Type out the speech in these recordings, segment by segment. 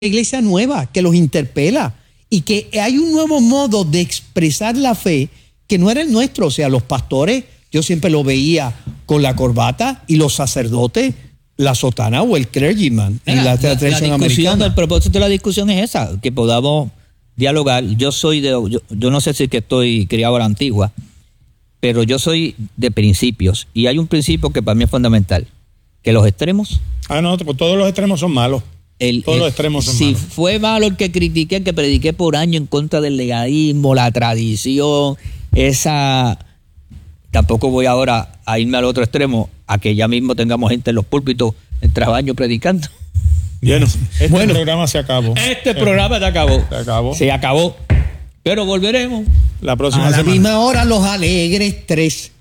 iglesia nueva que los interpela y que hay un nuevo modo de expresar la fe que no era el nuestro. O sea, los pastores, yo siempre lo veía con la corbata, y los sacerdotes, la sotana o el clergyman. Y la tradición americana. El propósito de la discusión es esa, que podamos dialogar. Yo no sé si es que estoy criado a la antigua, pero yo soy de principios, y hay un principio que para mí es fundamental, que los extremos... No, pues todos los extremos son malos. Todos los extremos son malos. Si fue malo el que critiqué, que prediqué por año en contra del legalismo, la tradición, tampoco voy ahora a irme al otro extremo, a que ya mismo tengamos gente en los púlpitos en trabajo predicando. Bueno, programa se acabó. Este programa se acabó. Se acabó. Pero volveremos. La próxima semana. A la misma hora, los Alegres 3.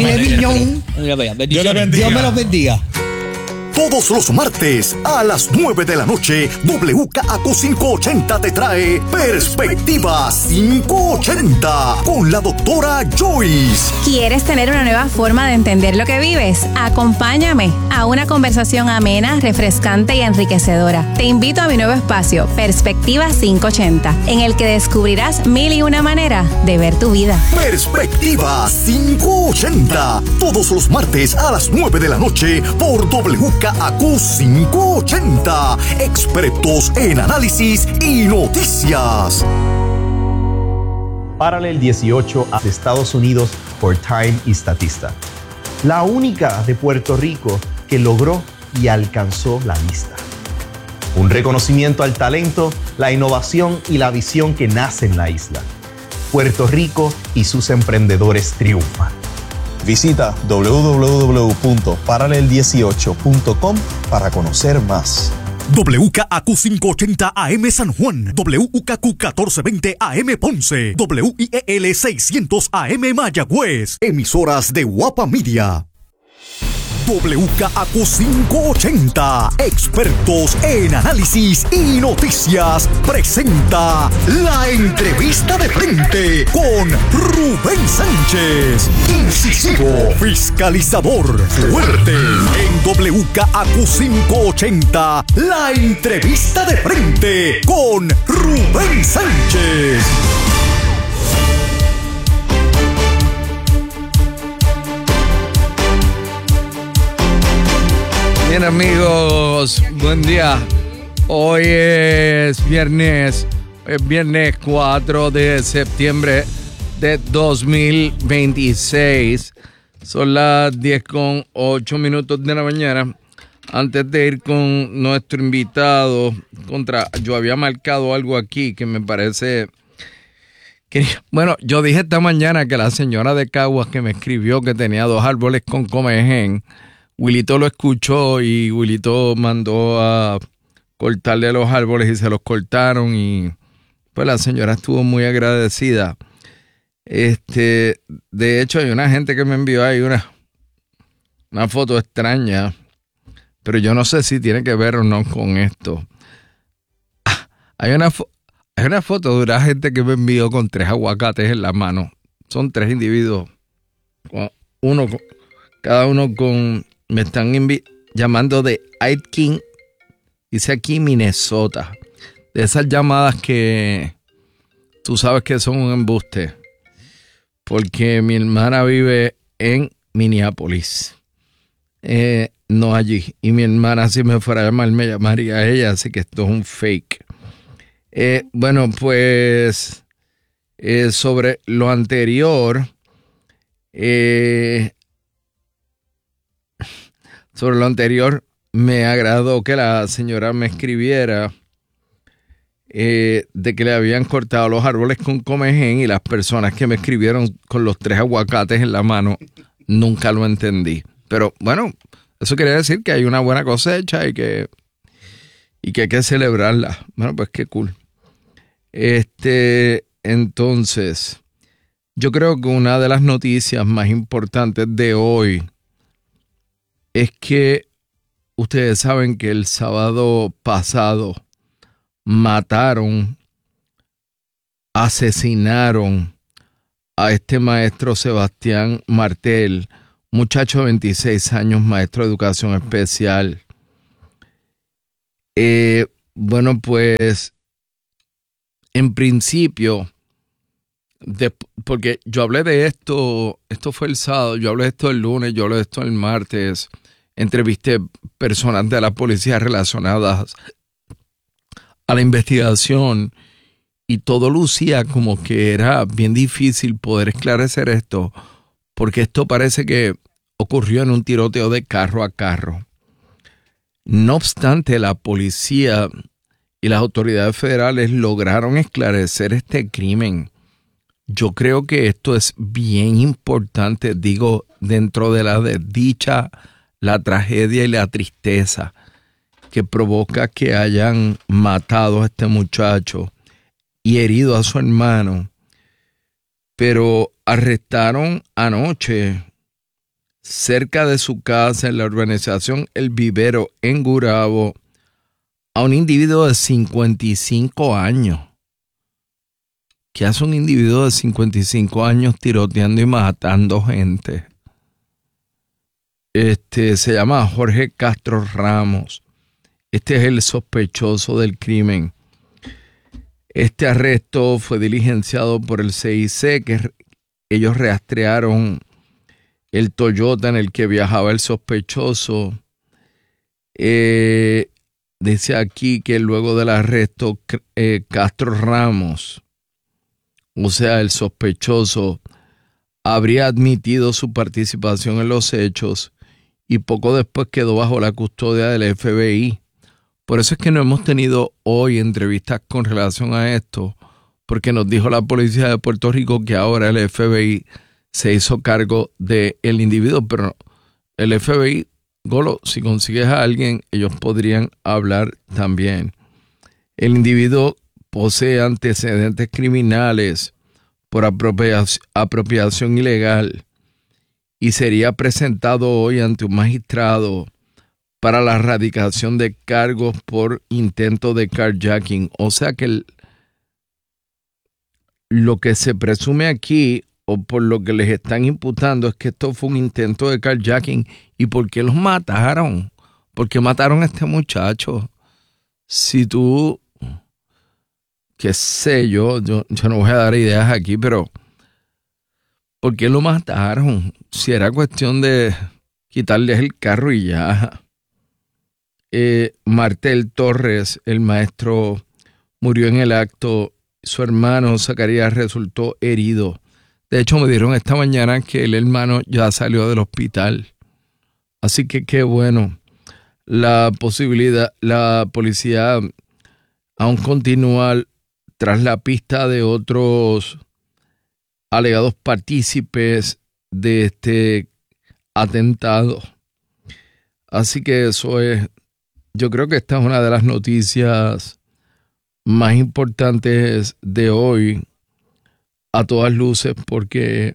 Dios me los bendiga. Todos los martes a las 9 de la noche, WKAQ 580 te trae Perspectiva 580 con la doctora Joyce. ¿Quieres tener una nueva forma de entender lo que vives? Acompáñame a una conversación amena, refrescante y enriquecedora. Te invito a mi nuevo espacio, Perspectiva 580, en el que descubrirás 1001 maneras de ver tu vida. Perspectiva 580, todos los martes a las 9 de la noche por WKAQ 580, expertos en análisis y noticias. Paralel 18 de Estados Unidos por Time y Statista. La única de Puerto Rico que logró y alcanzó la lista. Un reconocimiento al talento, la innovación y la visión que nace en la isla. Puerto Rico y sus emprendedores triunfan. Visita www.paralel18.com para conocer más. WKAQ 580 AM San Juan, WKAQ 1420 AM Ponce, WIEL 600 AM Mayagüez, emisoras de Guapa Media. WKAQ 580, expertos en análisis y noticias, presenta La Entrevista de Frente con Rubén Sánchez. Incisivo, fiscalizador, fuerte. En WKAQ 580, La Entrevista de Frente con Rubén Sánchez. Bien, amigos, buen día. Hoy es viernes 4 de septiembre de 2026. Son las 10:08 de la mañana. Antes de ir con nuestro invitado, yo había marcado algo aquí que me parece... yo dije esta mañana que la señora de Caguas que me escribió que tenía 2 árboles con comején, Wilito lo escuchó y Wilito mandó a cortarle los árboles y se los cortaron, y pues la señora estuvo muy agradecida. De hecho, hay una gente que me envió ahí una foto extraña, pero yo no sé si tiene que ver o no con esto. Hay una foto de una gente que me envió con 3 aguacates en la mano. Son 3 individuos, cada uno con... Me están llamando de Aitkin, dice aquí Minnesota. De esas llamadas que tú sabes que son un embuste. Porque mi hermana vive en Minneapolis. No allí. Y mi hermana, si me fuera a llamar, me llamaría a ella. Así que esto es un fake. Sobre lo anterior... Sobre lo anterior, me agradó que la señora me escribiera de que le habían cortado los árboles con comején, y las personas que me escribieron con los 3 aguacates en la mano nunca lo entendí. Pero bueno, eso quiere decir que hay una buena cosecha y que hay que celebrarla. Bueno, pues qué cool. Entonces, yo creo que una de las noticias más importantes de hoy es que ustedes saben que el sábado pasado asesinaron a este maestro Sebastián Martel, muchacho de 26 años, maestro de educación especial. Bueno, pues en principio, porque yo hablé de esto fue el sábado, yo hablé de esto el lunes, yo hablé de esto el martes, entrevisté personas de la policía relacionadas a la investigación y todo lucía como que era bien difícil poder esclarecer esto, porque esto parece que ocurrió en un tiroteo de carro a carro. No obstante, la policía y las autoridades federales lograron esclarecer este crimen. Yo creo que esto es bien importante, digo, dentro de la desdicha, la tragedia y la tristeza que provoca que hayan matado a este muchacho y herido a su hermano. Pero arrestaron anoche cerca de su casa en la urbanización El Vivero en Gurabo a un individuo de 55 años. ¿Qué hace un individuo de 55 años tiroteando y matando gente? Se llama Jorge Castro Ramos. Este es el sospechoso del crimen. Este arresto fue diligenciado por el CIC, que ellos rastrearon el Toyota en el que viajaba el sospechoso. Dice aquí que luego del arresto, Castro Ramos, o sea, el sospechoso, habría admitido su participación en los hechos y poco después quedó bajo la custodia del FBI. Por eso es que no hemos tenido hoy entrevistas con relación a esto, porque nos dijo la policía de Puerto Rico que ahora el FBI se hizo cargo del individuo, pero el FBI, Golo, si consigues a alguien, ellos podrían hablar también. El individuo posee antecedentes criminales por apropiación ilegal y sería presentado hoy ante un magistrado para la erradicación de cargos por intento de carjacking. O sea que lo que se presume aquí, o por lo que les están imputando, es que esto fue un intento de carjacking. ¿Y por qué los mataron? ¿Por qué mataron a este muchacho? Si tú, qué sé yo no voy a dar ideas aquí, pero ¿por qué lo mataron? Si era cuestión de quitarles el carro y ya. Martel Torres, el maestro, murió en el acto. Su hermano Zacarías resultó herido. De hecho, me dieron esta mañana que el hermano ya salió del hospital. Así que qué bueno. La policía aún continúa tras la pista de otros alegados partícipes de este atentado. Así que eso es, yo creo que esta es una de las noticias más importantes de hoy, a todas luces, porque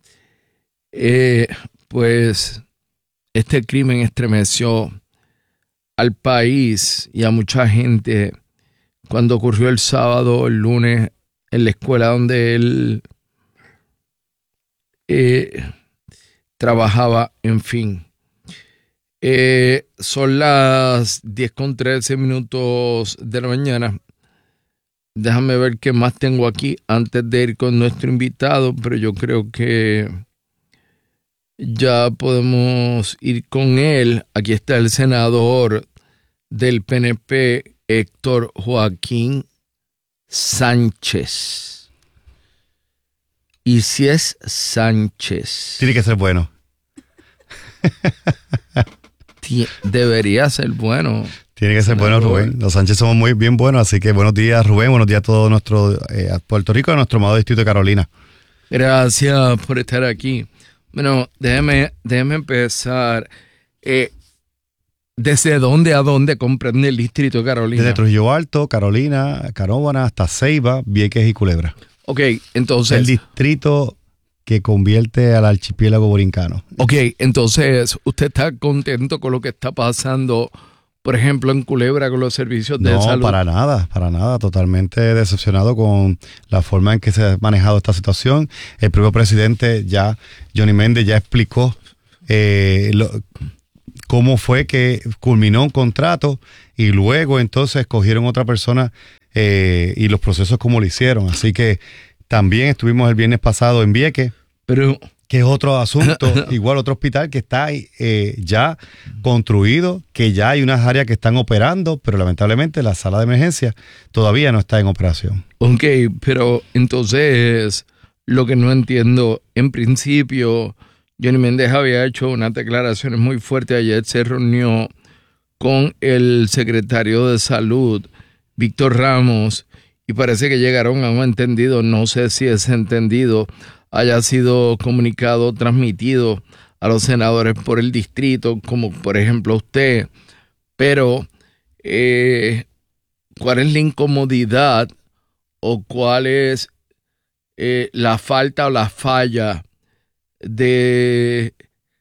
pues este crimen estremeció al país y a mucha gente cuando ocurrió el sábado, el lunes, en la escuela donde él trabajaba, en fin. Son las 10:13 de la mañana. Déjame ver qué más tengo aquí antes de ir con nuestro invitado, pero yo creo que ya podemos ir con él. Aquí está el senador del PNP, Héctor Joaquín Sánchez. Y si es Sánchez, tiene que ser bueno. Debería ser bueno. Tiene que ser bueno, Rubén. Los Sánchez somos muy bien buenos, así que buenos días, Rubén. Buenos días a todo nuestro Puerto Rico, a nuestro amado distrito de Carolina. Gracias por estar aquí. Bueno, déjeme empezar. ¿Desde dónde a dónde comprende el distrito de Carolina? Desde Trujillo Alto, Carolina, Canóvana, hasta Ceiba, Vieques y Culebra. Ok, entonces... El distrito que convierte al archipiélago borincano. Ok, entonces, ¿usted está contento con lo que está pasando, por ejemplo, en Culebra con los servicios de salud? No, para nada. Totalmente decepcionado con la forma en que se ha manejado esta situación. El propio presidente, Johnny Méndez, ya explicó cómo fue que culminó un contrato y luego entonces escogieron otra persona y los procesos como lo hicieron. Así que también estuvimos el viernes pasado en Vieques, que es otro asunto, igual otro hospital que está ya construido, que ya hay unas áreas que están operando, pero lamentablemente la sala de emergencia todavía no está en operación. Ok, pero entonces lo que no entiendo, en principio Johnny Méndez había hecho unas declaraciones muy fuertes. Ayer se reunió con el secretario de Salud, Víctor Ramos, y parece que llegaron a un entendido. No sé si ese entendido haya sido comunicado, transmitido a los senadores por el distrito, como por ejemplo usted, pero ¿cuál es la incomodidad o cuál es la falta o la falla de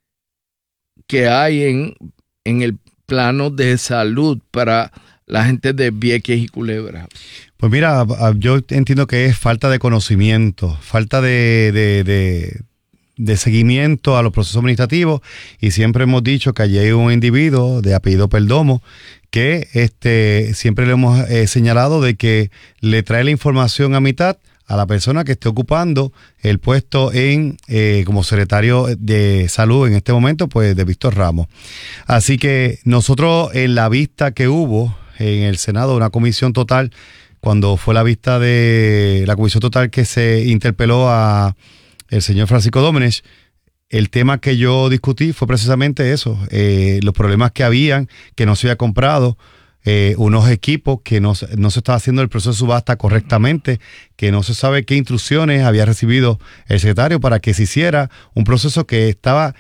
que hay en el plano de salud para la gente de Vieques y Culebra? Pues mira, yo entiendo que es falta de conocimiento, falta de seguimiento a los procesos administrativos, y siempre hemos dicho que allí hay un individuo de apellido Perdomo que siempre le hemos señalado de que le trae la información a mitad a la persona que esté ocupando el puesto como secretario de salud en este momento, pues de Víctor Ramos. Así que nosotros en la vista que hubo en el Senado, una comisión total, cuando fue la vista de la comisión total que se interpeló a el señor Francisco Domenech, el tema que yo discutí fue precisamente eso, los problemas que habían, que no se había comprado, unos equipos, que no se estaba haciendo el proceso de subasta correctamente, que no se sabe qué instrucciones había recibido el secretario para que se hiciera un proceso que estaba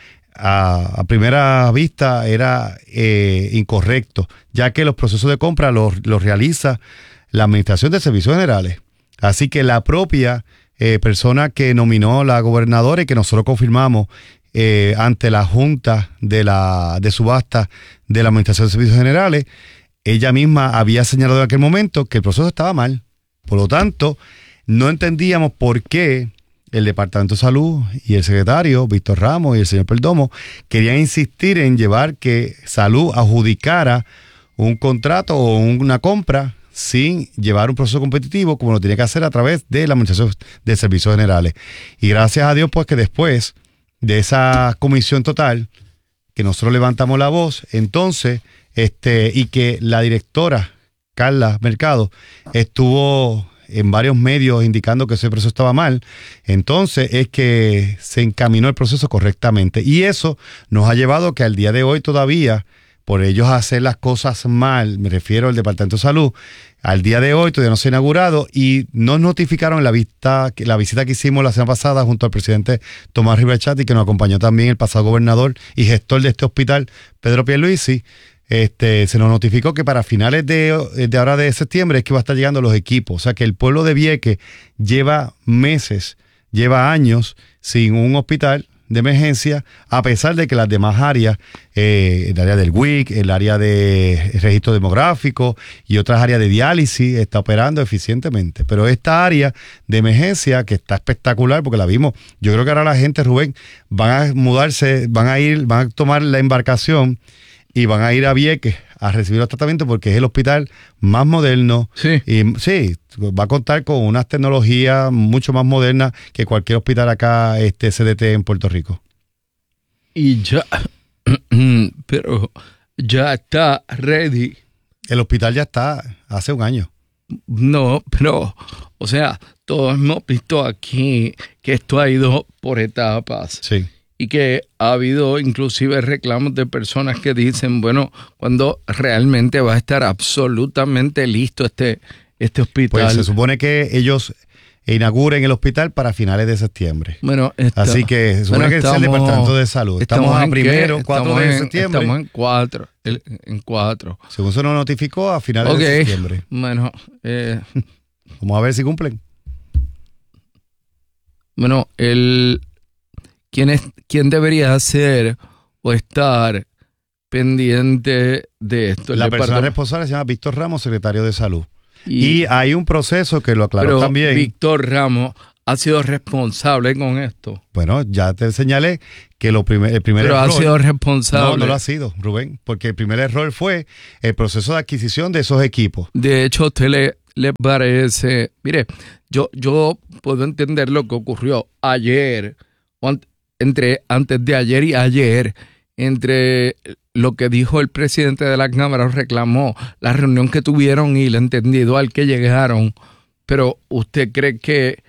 a primera vista era incorrecto, ya que los procesos de compra los realiza la Administración de Servicios Generales. Así que la propia persona que nominó la gobernadora y que nosotros confirmamos ante la Junta de Subasta de la Administración de Servicios Generales, ella misma había señalado en aquel momento que el proceso estaba mal. Por lo tanto, no entendíamos por qué el Departamento de Salud y el secretario, Víctor Ramos y el señor Perdomo, querían insistir en llevar que Salud adjudicara un contrato o una compra sin llevar un proceso competitivo como lo tenía que hacer a través de la Administración de Servicios Generales. Y gracias a Dios, pues que después de esa comisión total, que nosotros levantamos la voz, entonces, y que la directora, Carla Mercado, estuvo en varios medios indicando que ese proceso estaba mal, entonces es que se encaminó el proceso correctamente. Y eso nos ha llevado que al día de hoy todavía, por ellos hacer las cosas mal, me refiero al Departamento de Salud, al día de hoy todavía no se ha inaugurado y nos notificaron la visita que hicimos la semana pasada junto al presidente Tomás Rivera Chatty, que nos acompañó también el pasado gobernador y gestor de este hospital, Pedro Pierluisi. Se nos notificó que para finales de ahora de septiembre es que va a estar llegando los equipos. O sea que el pueblo de Vieques lleva meses, lleva años sin un hospital de emergencia, a pesar de que las demás áreas, el área del WIC, el área de registro demográfico y otras áreas de diálisis está operando eficientemente. Pero esta área de emergencia, que está espectacular porque la vimos, yo creo que ahora la gente, Rubén, van a mudarse, van a tomar la embarcación y van a ir a Vieques a recibir los tratamientos porque es el hospital más moderno. Sí. Y sí, va a contar con unas tecnologías mucho más modernas que cualquier hospital acá, CDT en Puerto Rico. Y ya, pero ya está ready. El hospital ya está hace un año. No, pero, o sea, todos hemos visto aquí que esto ha ido por etapas. Sí. Y que ha habido inclusive reclamos de personas que dicen, bueno, cuando realmente va a estar absolutamente listo este hospital. Pues se supone que ellos inauguren el hospital para finales de septiembre. Bueno, así que se supone que es el Departamento de Salud. Estamos a primero, 4 de septiembre. Estamos en 4. Según se nos notificó, a finales de septiembre. Bueno, vamos a ver si cumplen. Bueno, ¿Quién debería hacer o estar pendiente de esto? La persona responsable se llama Víctor Ramos, secretario de Salud. Y hay un proceso que lo aclaró también. Víctor Ramos ha sido responsable con esto? Bueno, ya te señalé que el primer Pero error... ha sido responsable. No lo ha sido, Rubén, porque el primer error fue el proceso de adquisición de esos equipos. De hecho, a usted le parece... Mire, yo puedo entender lo que ocurrió ayer, antes de ayer y ayer, entre lo que dijo el presidente de la Cámara, reclamó la reunión que tuvieron y el entendido al que llegaron. Pero ¿usted cree que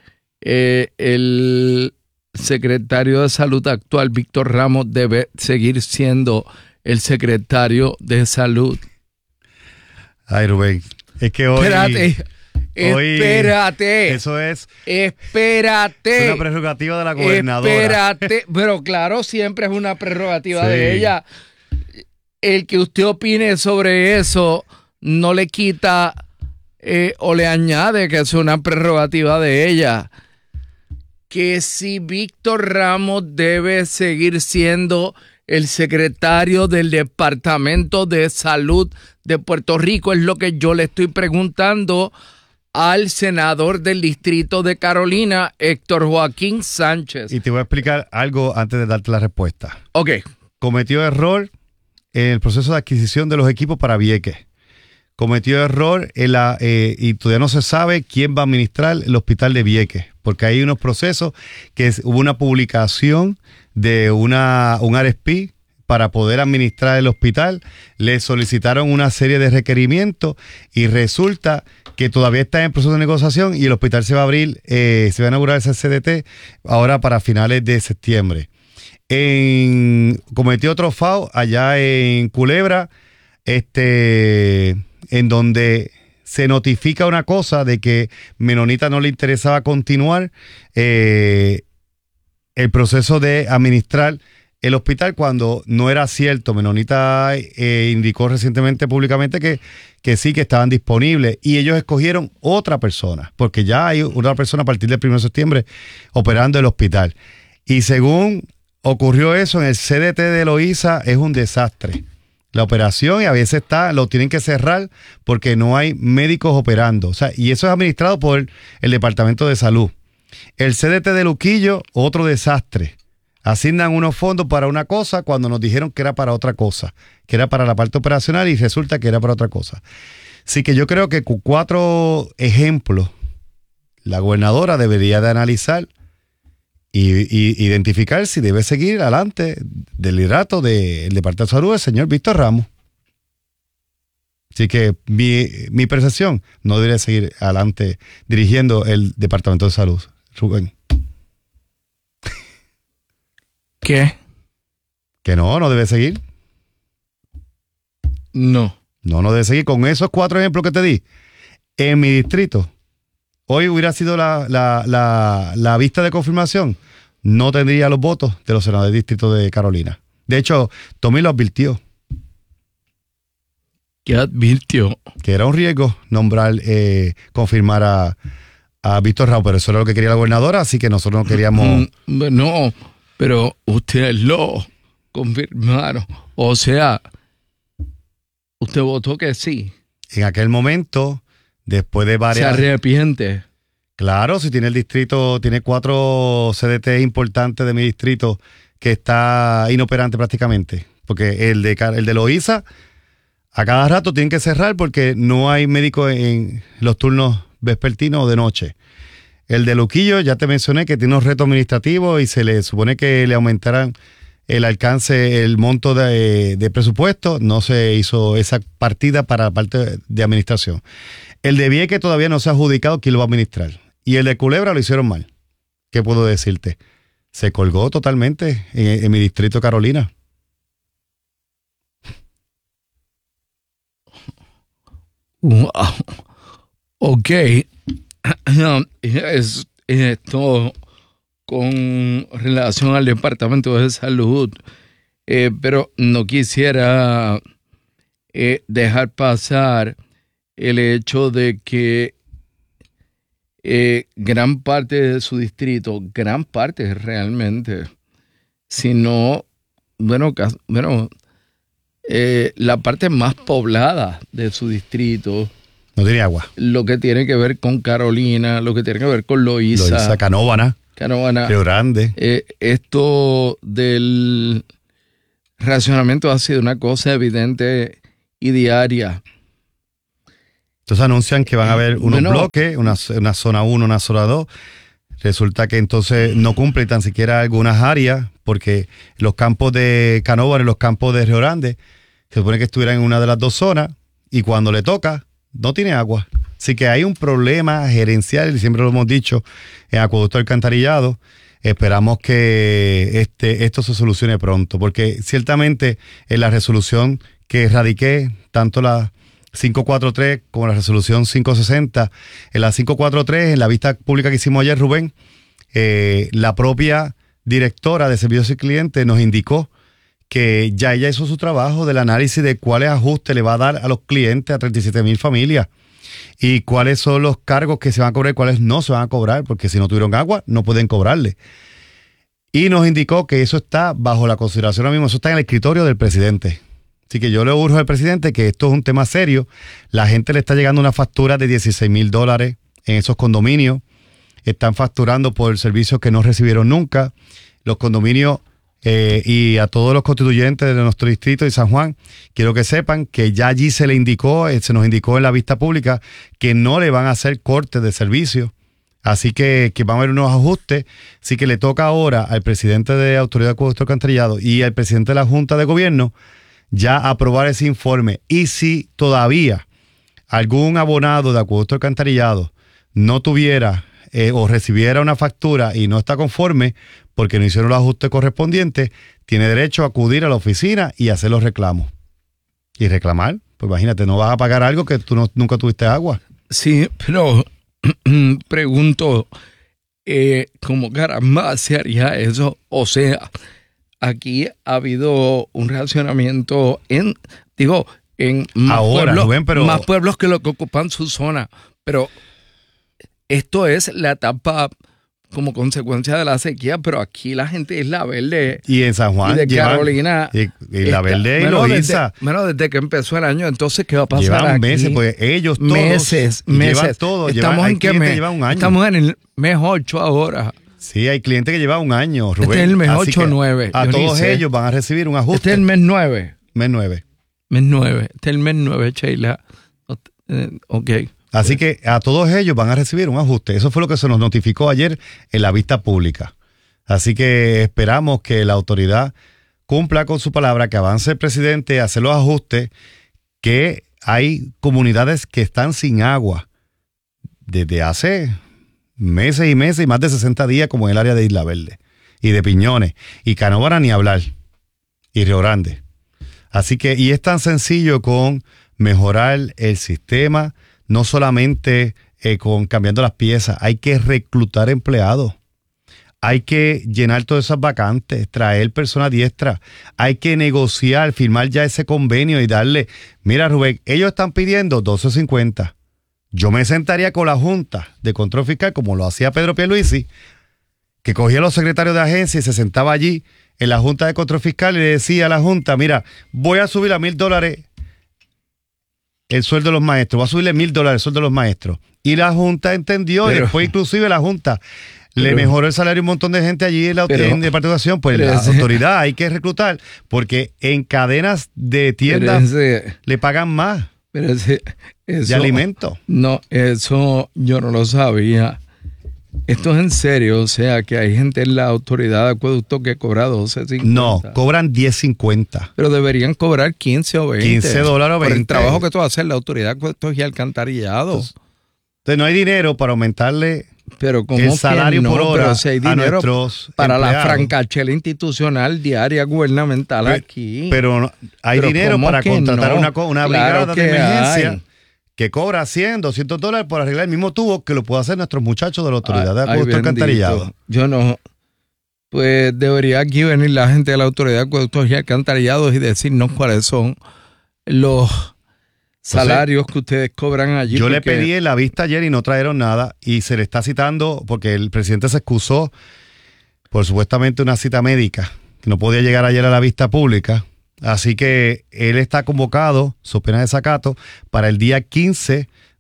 el secretario de Salud actual, Víctor Ramos, debe seguir siendo el secretario de Salud? Ay, Rubén, es que hoy... Espérate. Eso es... Espérate. Es una prerrogativa de la gobernadora. Espérate. Pero claro, siempre es una prerrogativa de ella. El que usted opine sobre eso no le quita o le añade que es una prerrogativa de ella. Que si Víctor Ramos debe seguir siendo el secretario del Departamento de Salud de Puerto Rico, es lo que yo le estoy preguntando al senador del Distrito de Carolina, Héctor Joaquín Sánchez. Y te voy a explicar algo antes de darte la respuesta. Ok. Cometió error en el proceso de adquisición de los equipos para Vieques. Cometió error y todavía no se sabe quién va a administrar el hospital de Vieques, porque hay unos procesos que hubo una publicación de un RFP para poder administrar el hospital. Le solicitaron una serie de requerimientos y resulta que todavía está en proceso de negociación y el hospital se va a abrir, se va a inaugurar ese CDT ahora para finales de septiembre. Cometió otro FAO allá en Culebra, en donde se notifica una cosa de que Menonita no le interesaba continuar el proceso de administrar el hospital cuando no era cierto. Menonita indicó recientemente públicamente que sí, que estaban disponibles y ellos escogieron otra persona, porque ya hay una persona a partir del 1 de septiembre operando el hospital. Y según ocurrió eso en el CDT de Loíza, es un desastre. La operación, y a veces lo tienen que cerrar porque no hay médicos operando. O sea, y eso es administrado por el Departamento de Salud. El CDT de Luquillo, otro desastre. Asignan unos fondos para una cosa cuando nos dijeron que era para otra cosa, que era para la parte operacional y resulta que era para otra cosa. Así que yo creo que con 4 ejemplos, la gobernadora debería de analizar y identificar si debe seguir adelante del liderato del Departamento de Salud del señor Víctor Ramos. Así que mi percepción no debería seguir adelante dirigiendo el Departamento de Salud. Rubén. ¿Qué? Que no debe seguir. No debe seguir. Con esos 4 ejemplos que te di, en mi distrito, hoy hubiera sido la vista de confirmación, no tendría los votos de los senadores del distrito de Carolina. De hecho, Tommy lo advirtió. ¿Qué advirtió? Que era un riesgo confirmar a Víctor Ramos, pero eso era lo que quería la gobernadora, así que nosotros no queríamos... No, pero ustedes lo confirmaron. O sea, usted votó que sí. En aquel momento, después de varias... ¿Se arrepiente? Claro, si tiene el distrito, tiene 4 CDT importantes de mi distrito que está inoperante prácticamente. Porque el de Loíza, a cada rato tienen que cerrar porque no hay médico en los turnos vespertinos o de noche. El de Luquillo, ya te mencioné que tiene unos retos administrativos y se le supone que le aumentaran el alcance, el monto de presupuesto. No se hizo esa partida para la parte de administración. El de Vieques todavía no se ha adjudicado quién lo va a administrar. Y el de Culebra lo hicieron mal. ¿Qué puedo decirte? Se colgó totalmente en mi distrito Carolina. Wow. Ok. Esto con relación al Departamento de Salud, pero no quisiera dejar pasar el hecho de que gran parte de su distrito, gran parte realmente, sino, la parte más poblada de su distrito. No tiene agua. Lo que tiene que ver con Carolina, lo que tiene que ver con Loíza, Canóvana, Río Grande. Esto del racionamiento ha sido una cosa evidente y diaria. Entonces anuncian que van a haber unos bloques, una zona 1, una zona 2. Resulta que entonces no cumple tan siquiera algunas áreas, porque los campos de Canóvana y los campos de Río Grande se supone que estuvieran en una de las dos zonas, y cuando le toca, no tiene agua. Así que hay un problema gerencial, y siempre lo hemos dicho, en Acueducto Alcantarillado. Esperamos que esto se solucione pronto, porque ciertamente en la resolución que radiqué, tanto la 543 como la resolución 560, en la 543, en la vista pública que hicimos ayer, Rubén, la propia directora de Servicios y Clientes nos indicó que ya ella hizo su trabajo del análisis de cuáles ajustes le va a dar a los clientes, a 37,000 familias, y cuáles son los cargos que se van a cobrar y cuáles no se van a cobrar, porque si no tuvieron agua, no pueden cobrarle. Y nos indicó que eso está bajo la consideración ahora mismo, eso está en el escritorio del presidente. Así que yo le urjo al presidente que esto es un tema serio. La gente le está llegando una factura de $16,000 en esos condominios. Están facturando por servicios que no recibieron nunca. Los condominios y a todos los constituyentes de nuestro distrito de San Juan, quiero que sepan que ya allí se nos indicó en la vista pública que no le van a hacer cortes de servicio. Así que van a haber unos ajustes. Así que le toca ahora al presidente de Autoridad de Acueducto Alcantarillado y al presidente de la Junta de Gobierno ya aprobar ese informe. Y si todavía algún abonado de Acueducto Alcantarillado no tuviera o recibiera una factura y no está conforme porque no hicieron los ajustes correspondientes, tiene derecho a acudir a la oficina y hacer los reclamos. Y reclamar, pues imagínate, no vas a pagar algo que tú nunca tuviste agua. Sí, pero pregunto, ¿cómo caramba se haría eso? O sea, aquí ha habido un racionamiento en más ahora, pueblos, Rubén, pero más pueblos que lo que ocupan su zona, pero esto es la etapa como consecuencia de la sequía, pero aquí la gente es Isla Verde y en San Juan y de Carolina y Isla Verde y Loíza. Desde que empezó el año, entonces ¿qué va a pasar? Llevan aquí? meses, pues ellos todos meses llevan todo. Estamos en qué mes, llevan un año. Estamos en el mes 8 ahora. Sí, hay clientes que llevan un año, Rubén. Este es el mes 8 o 9. A todos ellos van a recibir un ajuste. Este es el mes 9. Mes 9. Mes 9. Este es el mes 9, Sheila. Ok. Así que a todos ellos van a recibir un ajuste. Eso fue lo que se nos notificó ayer en la vista pública. Así que esperamos que la autoridad cumpla con su palabra, que avance el presidente a hacer los ajustes, que hay comunidades que están sin agua desde hace meses y meses y más de 60 días, como en el área de Isla Verde y de Piñones y Canóvana ni hablar y Río Grande. Así que, y es tan sencillo con mejorar el sistema, no solamente con cambiando las piezas, hay que reclutar empleados, hay que llenar todas esas vacantes, traer personas diestras, hay que negociar, firmar ya ese convenio y darle, mira Rubén, ellos están pidiendo $12.50. Yo me sentaría con la Junta de Control Fiscal, como lo hacía Pedro Pierluisi, que cogía a los secretarios de agencia y se sentaba allí en la Junta de Control Fiscal y le decía a la Junta, mira, voy a subir a $1,000 el sueldo de los maestros, voy a subirle $1,000 el sueldo de los maestros. Y la Junta entendió, y después inclusive la Junta le mejoró el salario a un montón de gente allí en la Departamento de Educación. Pues la autoridad hay que reclutar, porque en cadenas de tiendas le pagan más de alimentos. No, eso yo no lo sabía. Esto es en serio, o sea, que hay gente en la autoridad de acueducto que cobra $12.50. No, cobran $10.50. Pero deberían cobrar 15 o 20. $15 o 20. Por el trabajo que tú haces en la autoridad de acueductos y alcantarillados. Entonces no hay dinero para aumentarle el salario por hora, pero si hay dinero a nuestros para empleados. La francachela institucional diaria gubernamental aquí. Pero hay dinero para contratar una brigada de emergencia que cobra $100, $200 por arreglar el mismo tubo que lo puede hacer nuestros muchachos de la autoridad de acueducto alcantarillado. Yo no. Pues debería aquí venir la gente de la autoridad de acueductos y alcantarillados y decirnos cuáles son los salarios que ustedes cobran allí. Yo le pedí en la vista ayer y no trajeron nada, y se le está citando porque el presidente se excusó por supuestamente una cita médica, que no podía llegar ayer a la vista pública. Así que él está convocado, so pena de desacato, para el día 15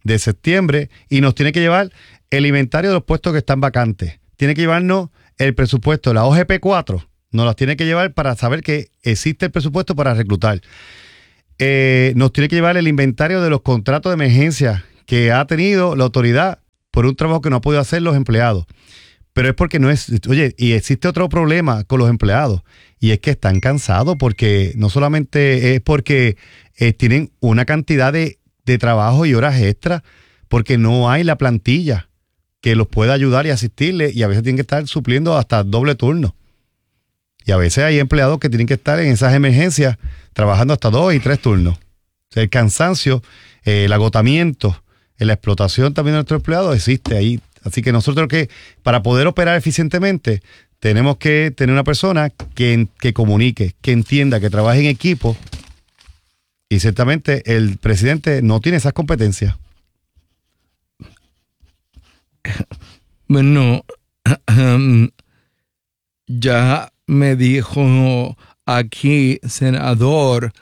de septiembre y nos tiene que llevar el inventario de los puestos que están vacantes. Tiene que llevarnos el presupuesto, la OGP 4, nos las tiene que llevar para saber que existe el presupuesto para reclutar. Nos tiene que llevar el inventario de los contratos de emergencia que ha tenido la autoridad por un trabajo que no ha podido hacer los empleados. Pero es porque no es... Oye, y existe otro problema con los empleados, y es que están cansados porque no solamente es porque tienen una cantidad de trabajo y horas extras, porque no hay la plantilla que los pueda ayudar y asistirles, y a veces tienen que estar supliendo hasta doble turno. Y a veces hay empleados que tienen que estar en esas emergencias trabajando hasta 2 y 3 turnos. O sea, el cansancio, el agotamiento, la explotación también de nuestros empleados existe ahí. Así que nosotros para poder operar eficientemente tenemos que tener una persona que comunique, que entienda, que trabaje en equipo, y ciertamente el presidente no tiene esas competencias. Bueno, ya me dijo aquí, senador,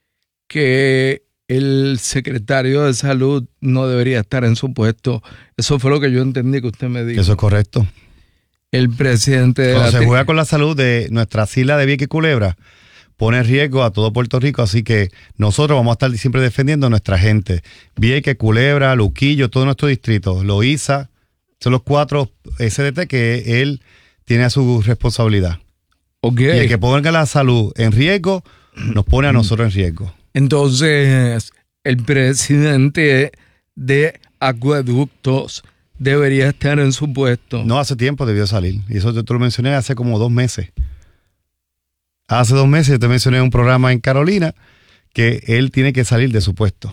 que el secretario de salud no debería estar en su puesto. Eso fue lo que yo entendí que usted me dijo. Eso es correcto. El presidente de Cuando se juega con la salud de nuestra isla de Vieques y Culebra, pone en riesgo a todo Puerto Rico, así que nosotros vamos a estar siempre defendiendo a nuestra gente. Vieques, Culebra, Luquillo, todo nuestro distrito, Loíza, son los 4 SDT que él tiene a su responsabilidad. Okay. Y el que ponga la salud en riesgo, nos pone a nosotros en riesgo. Entonces, el presidente de Acueductos debería estar en su puesto. No, hace tiempo debió salir. Y eso te lo mencioné hace como 2 meses. Hace 2 meses te mencioné un programa en Carolina que él tiene que salir de su puesto.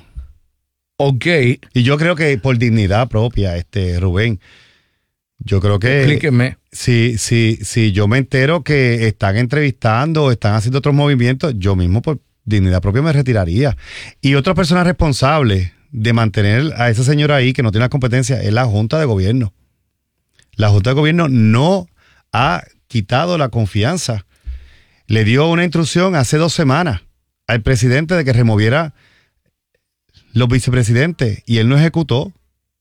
Ok. Y yo creo que por dignidad propia, Rubén, yo creo que... Explíqueme. Si yo me entero que están entrevistando o están haciendo otros movimientos, yo mismo por dignidad propia me retiraría. Y otra persona responsable de mantener a ese señor ahí que no tiene la competencia es la Junta de Gobierno. La Junta de Gobierno no ha quitado la confianza. Le dio una instrucción hace 2 semanas al presidente de que removiera los vicepresidentes y él no ejecutó.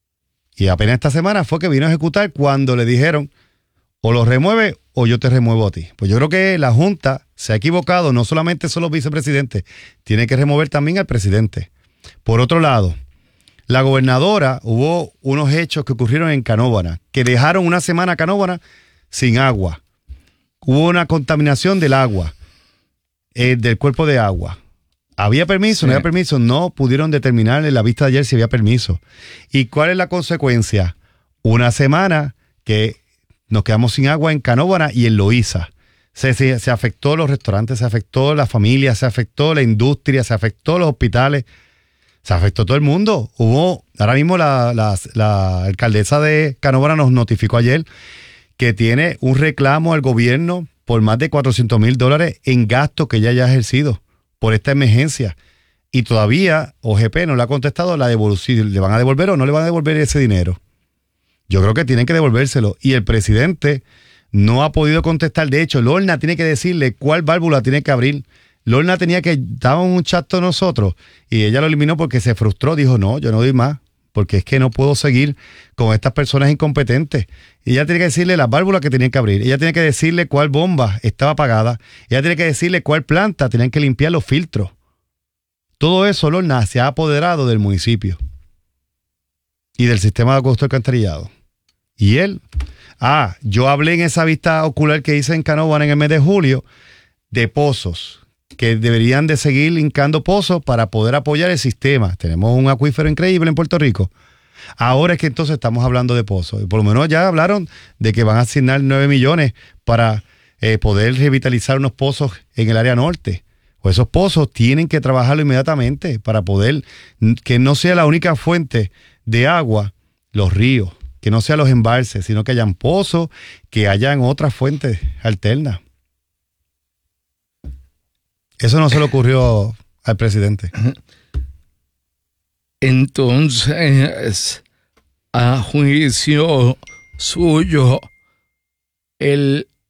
Y apenas esta semana fue que vino a ejecutar cuando le dijeron o lo remueve o yo te remuevo a ti. Pues yo creo que la Junta se ha equivocado, no solamente son los vicepresidentes, tiene que remover también al presidente. Por otro lado, la gobernadora, hubo unos hechos que ocurrieron en Canóvana, que dejaron una semana a Canóvana sin agua. Hubo una contaminación del agua, del cuerpo de agua. ¿Había permiso? ¿No había permiso? No pudieron determinar en la vista de ayer si había permiso. ¿Y cuál es la consecuencia? Una semana que nos quedamos sin agua en Canóvana y en Loíza. Se afectó los restaurantes, se afectó la familia, se afectó la industria, se afectó los hospitales, se afectó todo el mundo. Ahora mismo la alcaldesa de Canóvana nos notificó ayer que tiene un reclamo al gobierno por más de $400,000 en gastos que ella ya ha ejercido por esta emergencia. Y todavía OGP no le ha contestado la devolución, ¿le van a devolver o no le van a devolver ese dinero? Yo creo que tienen que devolvérselo. Y el presidente no ha podido contestar. De hecho, Lorna tiene que decirle cuál válvula tiene que abrir. Lorna tenía que dar un chat a nosotros y ella lo eliminó porque se frustró. Dijo, no, yo no doy más porque es que no puedo seguir con estas personas incompetentes. Y ella tiene que decirle las válvulas que tenían que abrir. Ella tiene que decirle cuál bomba estaba apagada. Ella tiene que decirle cuál planta tenían que limpiar los filtros. Todo eso, Lorna, se ha apoderado del municipio y del sistema de acueducto alcantarillado. Y él, yo hablé en esa vista ocular que hice en Canóvana en el mes de julio de pozos, que deberían de seguir hincando pozos para poder apoyar el sistema. Tenemos un acuífero increíble en Puerto Rico. Ahora es que entonces estamos hablando de pozos. Y por lo menos ya hablaron de que van a asignar 9 millones para poder revitalizar unos pozos en el área norte. O esos pozos tienen que trabajarlo inmediatamente para poder que no sea la única fuente de agua, los ríos, que no sean los embalses, sino que hayan pozos, que hayan otras fuentes alternas. Eso no se le ocurrió al presidente. Entonces, a juicio suyo,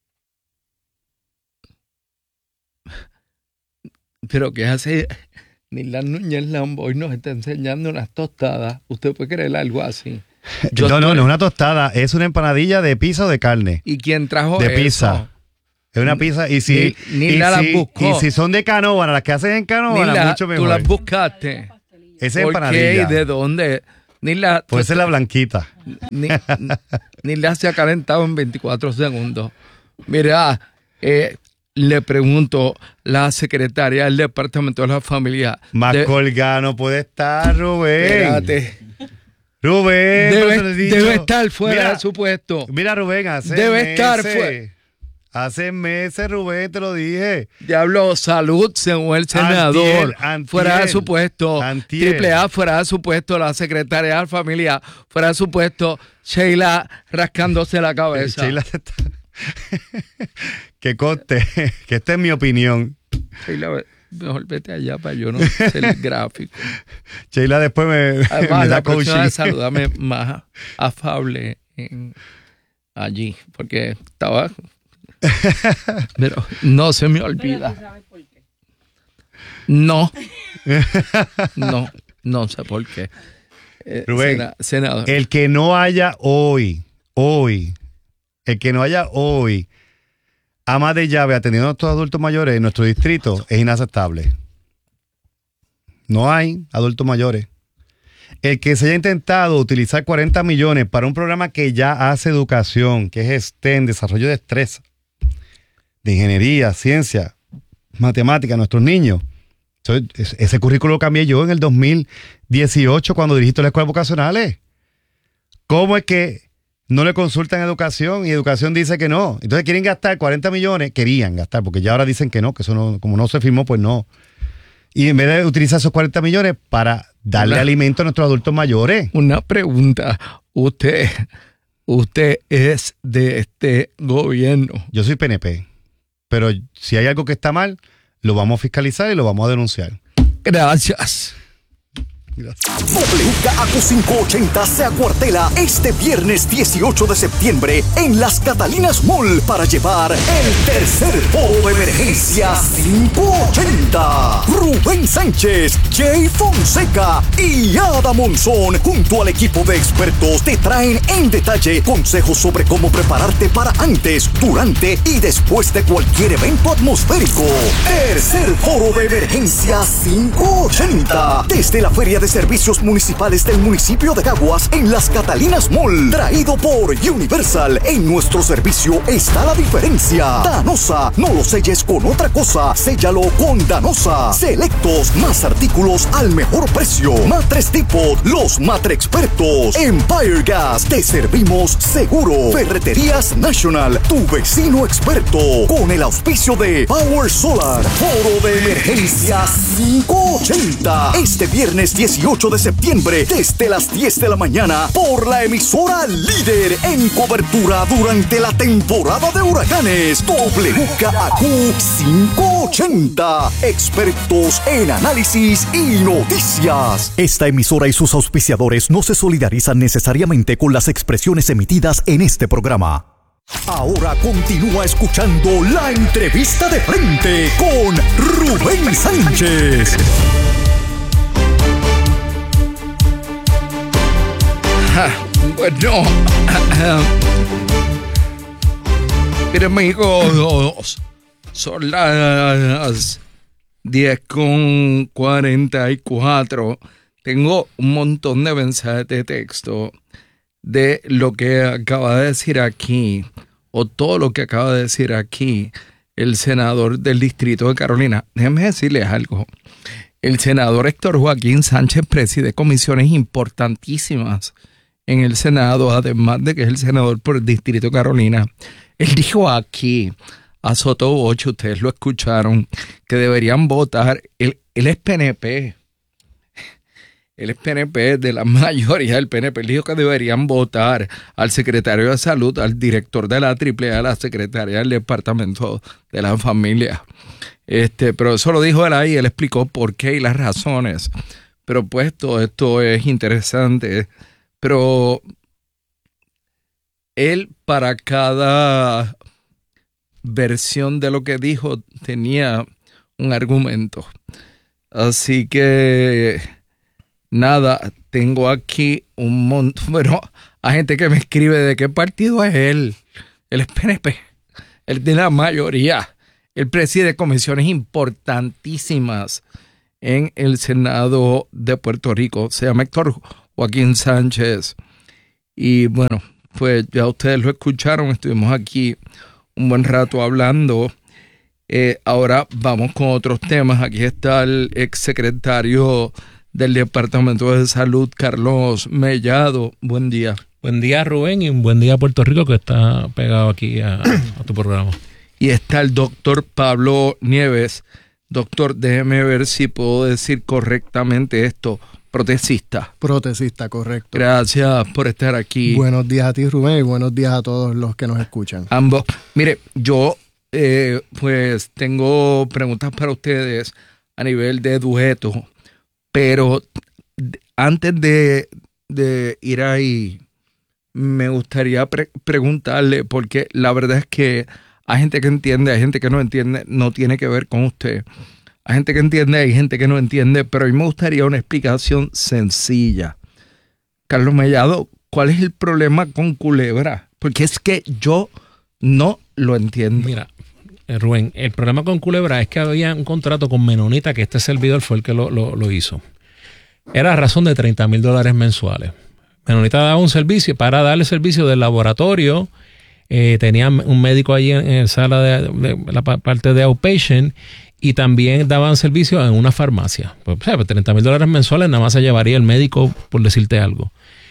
¿pero qué hace Nilda Núñez Lamboy nos está enseñando unas tostadas. ¿Usted puede creer algo así? No es una tostada, es una empanadilla de pizza o de carne. ¿Y quién trajo de eso? pizza. Es una pizza. Y si, las buscó. Y si son de Canóvana, las que hacen en Canóvana, mucho mejor. Tú las buscaste. Esa es ¿Por empanadilla. qué? ¿De dónde? Nilda, puede ser la blanquita. Nilda se ha calentado en 24 segundos. Mira, le pregunto, la secretaria del Departamento de la Familia. Más colgada no puede estar, Rubén. Espérate. Rubén, debe estar fuera de su puesto. Mira, Rubén, estar fuera. Hace meses, Rubén, te lo dije. Diablo, salud, según el senador. Fuera de su puesto. AAA, fuera de su puesto. La secretaria de la Familia, fuera de su puesto. Sheila rascándose la cabeza. Sheila se está... que conste, que esta es mi opinión. Sheila, mejor vete allá para yo no ser el gráfico. Sheila después me da coaching. Saludame más afable allí, porque estaba... Pero no se me olvida. No sé por qué. Rubén, senador. El que no haya hoy ama de llave atendiendo a nuestros adultos mayores en nuestro distrito es inaceptable. No hay adultos mayores. El que se haya intentado utilizar 40 millones para un programa que ya hace educación, que es STEM, desarrollo de destreza, de ingeniería, ciencia, matemática, nuestros niños. Ese currículo lo cambié yo en el 2018 cuando dirigí las escuelas vocacionales. ¿Cómo es que no le consultan educación y educación dice que no? Entonces quieren gastar 40 millones, querían gastar, porque ya ahora dicen que no, que eso no, como no se firmó, pues no. Y en vez de utilizar esos 40 millones para darle alimento a nuestros adultos mayores. Una pregunta, usted es de este gobierno. Yo soy PNP. Pero si hay algo que está mal, lo vamos a fiscalizar y lo vamos a denunciar. Gracias. WKAQ 580 se acuartela este viernes 18 de septiembre en Las Catalinas Mall para llevar el tercer foro de emergencia 580. Rubén Sánchez, Jay Fonseca y Ada Monzón junto al equipo de expertos te traen en detalle consejos sobre cómo prepararte para antes, durante y después de cualquier evento atmosférico. Tercer foro de emergencia 580 desde la Feria de Servicios Municipales del municipio de Caguas en Las Catalinas Mall, traído por Universal. En nuestro servicio está la diferencia. Danosa, no lo selles con otra cosa, séllalo con Danosa. Selectos, más artículos al mejor precio. Matres Depot, los Matre Expertos. Empire Gas, te servimos seguro. Ferreterías National, tu vecino experto. Con el auspicio de Power Solar. Foro de emergencia 580. Este viernes 18 de septiembre desde las 10 de la mañana por la emisora líder en cobertura durante la temporada de huracanes. WKAQ 580. Expertos en análisis y noticias. Esta emisora y sus auspiciadores no se solidarizan necesariamente con las expresiones emitidas en este programa. Ahora continúa escuchando la entrevista de frente con Rubén Sánchez. Bueno, mire amigos, son las 10:44. Tengo un montón de mensajes de texto de lo que acaba de decir aquí, o todo lo que acaba de decir aquí, el senador del distrito de Carolina. Déjenme decirles algo. El senador Héctor Joaquín Sánchez preside comisiones importantísimas en el Senado, además de que es el senador por el distrito de Carolina. Él dijo aquí, a Sotoboche, ustedes lo escucharon, que deberían votar. Él es PNP. Él es PNP, de la mayoría del PNP. Él dijo que deberían votar al secretario de Salud, al director de la AAA, a la secretaria del Departamento de la Familia. Pero eso lo dijo él ahí, él explicó por qué y las razones. Pero pues todo esto es interesante. Pero él, para cada versión de lo que dijo, tenía un argumento. Así que, nada, tengo aquí un montón, bueno, hay gente que me escribe de qué partido es él. Él es PNP, él de la mayoría. Él preside comisiones importantísimas en el Senado de Puerto Rico. Se llama Héctor Joaquín Sánchez. Y bueno, pues ya ustedes lo escucharon, estuvimos aquí un buen rato hablando. Ahora vamos con otros temas. Aquí está el exsecretario del Departamento de Salud, Carlos Mellado. Buen día. Buen día, Rubén, y un buen día a Puerto Rico, que está pegado aquí a tu programa. Y está el doctor Pablo Nieves. Doctor, déjeme ver si puedo decir correctamente esto. Protecista. Protecista, correcto. Gracias por estar aquí. Buenos días a ti, Rubén, y buenos días a todos los que nos escuchan. Ambos. Mire, yo pues tengo preguntas para ustedes a nivel de dueto, pero antes de ir ahí, me gustaría preguntarle, porque la verdad es que hay gente que entiende, hay gente que no entiende, no tiene que ver con usted. Hay gente que entiende, hay gente que no entiende, pero a mí me gustaría una explicación sencilla. Carlos Mellado, ¿cuál es el problema con Culebra? Porque es que yo no lo entiendo. Mira, Rubén, el problema con Culebra es que había un contrato con Menonita, que este servidor fue el que lo hizo. Era a razón de $30,000 mensuales. Menonita daba un servicio, para darle servicio del laboratorio, tenía un médico allí en la sala de la parte de outpatient, y también daban servicio en una farmacia. Pues, $30,000 mensuales nada más se llevaría el médico, por decirte algo.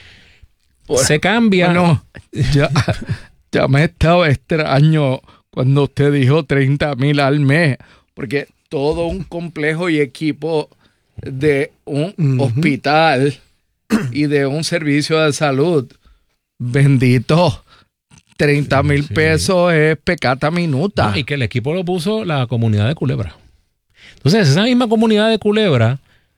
Se cambia. Bueno, ya me estaba extraño cuando usted dijo 30,000 al mes, porque todo un complejo y equipo de un hospital y de un servicio de salud, bendito, 30,000 pesos es pecata minuta. No, y que el equipo lo puso la comunidad de Culebra. Entonces, esa misma comunidad de Culebra,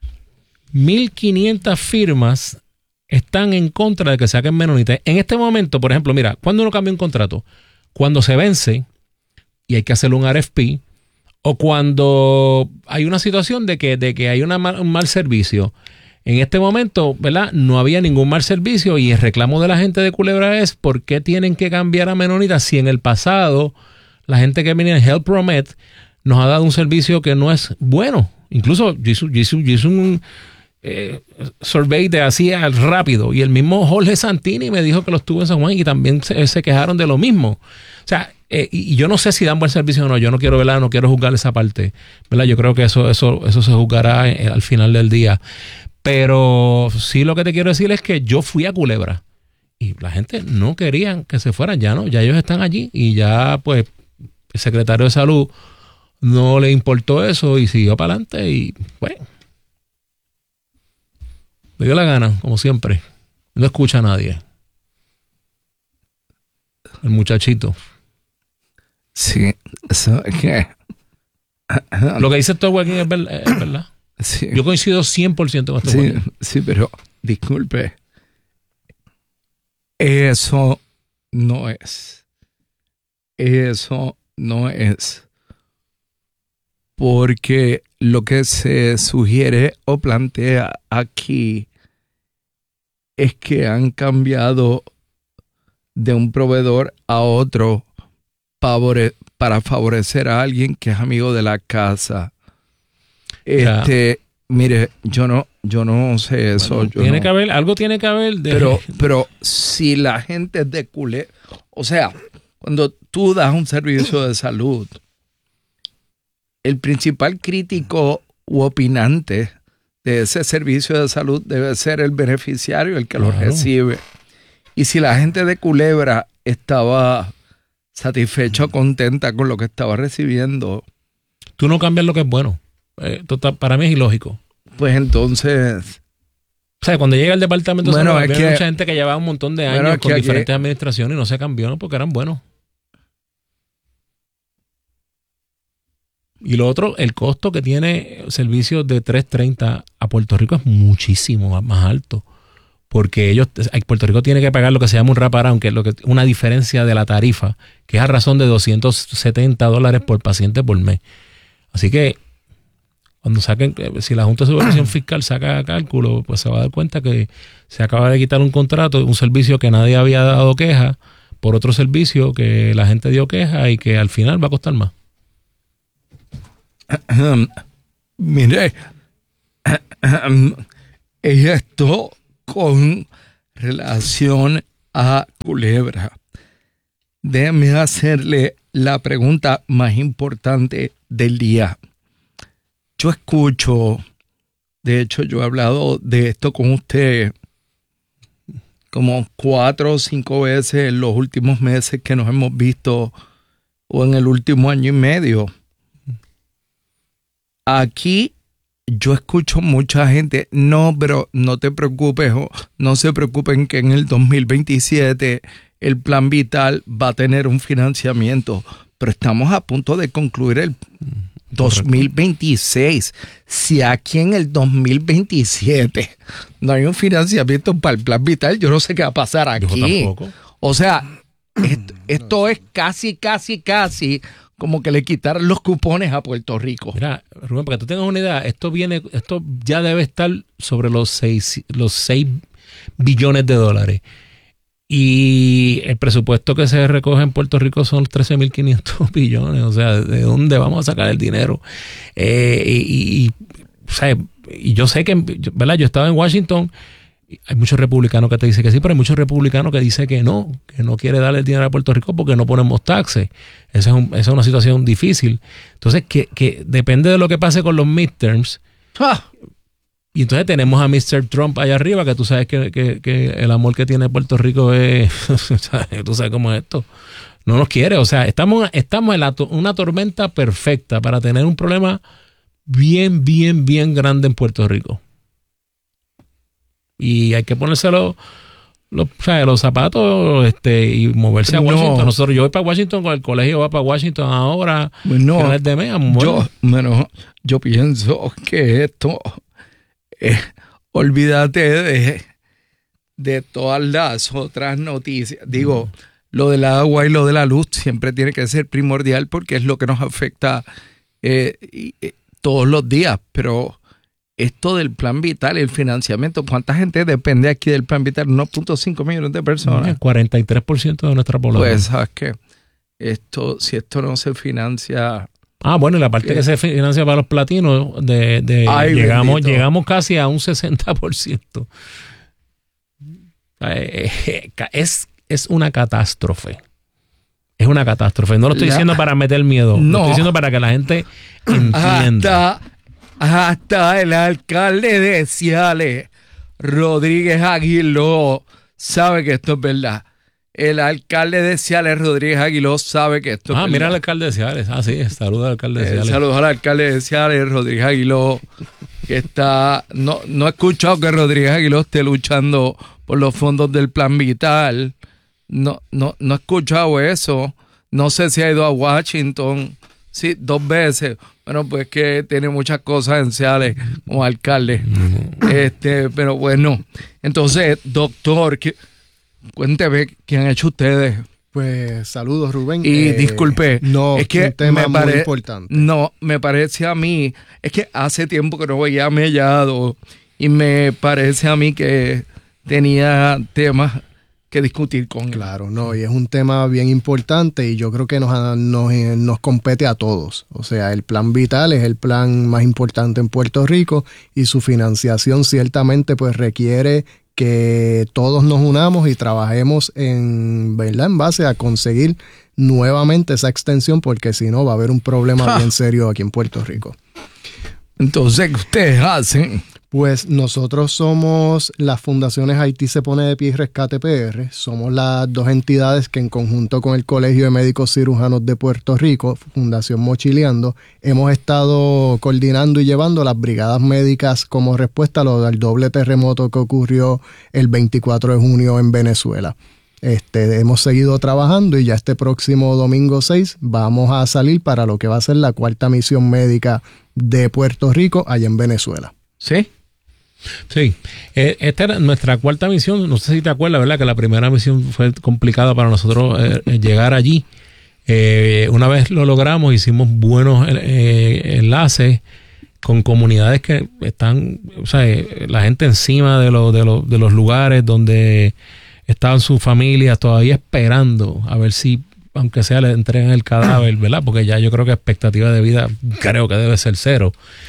1,500 firmas están en contra de que saquen Menonita. En este momento, por ejemplo, mira, ¿cuándo uno cambia un contrato? Cuando se vence y hay que hacerle un RFP, o cuando hay una situación de que hay un mal servicio. En este momento, ¿verdad? No había ningún mal servicio, y el reclamo de la gente de Culebra es ¿por qué tienen que cambiar a Menonita si en el pasado la gente que venía en Health Promet nos ha dado un servicio que no es bueno? Incluso yo hice un survey de así rápido, y el mismo Jorge Santini me dijo que lo estuvo en San Juan y también se quejaron de lo mismo. O sea, y yo no sé si dan buen servicio o no. Yo no quiero, ¿verdad? No quiero juzgar esa parte, ¿verdad? Yo creo que eso se juzgará al final del día. Pero sí, lo que te quiero decir es que yo fui a Culebra y la gente no querían que se fueran. Ya no, ya ellos están allí, y ya pues el secretario de Salud no le importó eso y siguió para adelante, y pues le dio la gana, como siempre. No escucha a nadie. El muchachito. Sí, eso es que... Lo que dice todo Joaquín es verdad. Sí. Yo coincido 100% con esto. Sí, sí, pero disculpe. Eso no es. Eso no es. Porque lo que se sugiere o plantea aquí es que han cambiado de un proveedor a otro para favorecer a alguien que es amigo de la casa. Mire, yo no sé eso. Bueno, tiene que haber, algo tiene que haber de... Pero si la gente de Culebra, o sea, cuando tú das un servicio de salud, el principal crítico u opinante de ese servicio de salud debe ser el beneficiario, el que lo recibe. Y si la gente de Culebra estaba satisfecha o contenta con lo que estaba recibiendo, tú no cambias lo que es bueno. Total, para mí es ilógico. Pues entonces... O sea, cuando llega el departamento de salud, hay mucha gente que llevaba un montón de años con diferentes administraciones y no se cambió porque eran buenos. Y lo otro, el costo que tiene servicios de 330 a Puerto Rico es muchísimo más alto. Porque Puerto Rico tiene que pagar lo que se llama un wraparound, que es una diferencia de la tarifa, que es a razón de $270 por paciente por mes. Así que Cuando saquen, si la Junta de Supervisión Fiscal saca cálculo, pues se va a dar cuenta que se acaba de quitar un contrato, un servicio que nadie había dado queja, por otro servicio que la gente dio queja y que al final va a costar más. Mire, esto con relación a Culebra, déjeme hacerle la pregunta más importante del día. Yo escucho, de hecho yo he hablado de esto con usted como 4 o 5 veces en los últimos meses que nos hemos visto o en el último año y medio. Aquí yo escucho mucha gente, no, pero no te preocupes, no se preocupen que en el 2027 el Plan Vital va a tener un financiamiento, pero estamos a punto de concluir el 2026. Si aquí en el 2027 no hay un financiamiento para el Plan Vital, yo no sé qué va a pasar aquí. Yo tampoco. O sea, esto es casi como que le quitaron los cupones a Puerto Rico. Mira, Rubén, para que tú tengas una idea, esto ya debe estar sobre los 6 billones de dólares. Y el presupuesto que se recoge en Puerto Rico son 13.500 billones. O sea, ¿de dónde vamos a sacar el dinero? Y yo sé que, ¿verdad? Yo estaba en Washington. Hay muchos republicanos que te dicen que sí, pero hay muchos republicanos que dicen que no quiere darle el dinero a Puerto Rico porque no ponemos taxes. Esa es una situación difícil. Entonces, que depende de lo que pase con los midterms. Y entonces tenemos a Mr. Trump allá arriba, que tú sabes que el amor que tiene Puerto Rico es, tú sabes cómo es esto. No nos quiere. O sea, estamos en una tormenta perfecta para tener un problema bien grande en Puerto Rico. Y hay que ponerse los zapatos y moverse a Washington. Yo voy para Washington con el colegio, va para Washington ahora. Yo pienso que esto, olvídate de todas las otras noticias. Digo, lo del agua y lo de la luz siempre tiene que ser primordial porque es lo que nos afecta todos los días, pero esto del Plan Vital, el financiamiento, ¿cuánta gente depende aquí del Plan Vital? 1.5 millones de personas. El 43% de nuestra población. Pues, ¿sabes qué? Si esto no se financia... bueno, y la parte que se financia para los platinos, llegamos casi a un 60%. Es una catástrofe. Es una catástrofe. No lo estoy diciendo para meter miedo. Lo estoy diciendo para que la gente entienda. Hasta el alcalde de Ciales, Rodríguez Aguiló, sabe que esto es verdad. El alcalde de Ciales, Rodríguez Aguiló, sabe que esto es verdad. Mira al alcalde de Ciales. Sí, saludos al alcalde de Ciales. Saludos al alcalde de Ciales, Rodríguez Aguiló, que está... No he escuchado que Rodríguez Aguiló esté luchando por los fondos del Plan Vital. No he escuchado eso. No sé si ha ido a Washington. Sí, 2 veces. Bueno, pues que tiene muchas cosas en Ciales como alcalde. Pero bueno. Entonces, doctor, cuénteme qué han hecho ustedes. Pues saludos, Rubén. Y disculpe, es que un tema muy importante. No, me parece a mí, es que hace tiempo que no veía a Mellado y me parece a mí que tenía temas que discutir con él. Claro, y es un tema bien importante y yo creo que nos compete a todos. O sea, el Plan Vital es el plan más importante en Puerto Rico y su financiación ciertamente pues requiere que todos nos unamos y trabajemos en base a conseguir nuevamente esa extensión, porque si no va a haber un problema bien serio aquí en Puerto Rico. Entonces, ¿qué ustedes hacen? Pues nosotros somos las fundaciones Haití se pone de pie y Rescate PR. Somos las 2 entidades que en conjunto con el Colegio de Médicos Cirujanos de Puerto Rico, Fundación Mochileando, hemos estado coordinando y llevando las brigadas médicas como respuesta a lo del doble terremoto que ocurrió el 24 de junio en Venezuela. Hemos seguido trabajando y ya este próximo domingo 6 vamos a salir para lo que va a ser la 4ª misión médica de Puerto Rico allá en Venezuela. ¿Sí? Sí, esta era nuestra 4ª misión. No sé si te acuerdas, ¿verdad? Que la primera misión fue complicada para nosotros llegar allí. Una vez lo logramos, hicimos buenos enlaces con comunidades que están, o sea, la gente encima de los lugares donde estaban sus familias todavía esperando a ver si, aunque sea, le entregan el cadáver, ¿verdad? Porque ya yo creo que expectativa de vida creo que debe ser 0.